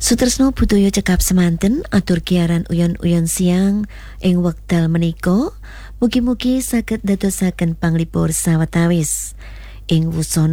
Sutresno budaya cekap semanten atur kiaran uyon-uyon siang ing wekdal menika mugi-mugi saged dadosaken panglipur sawetawis ing wusana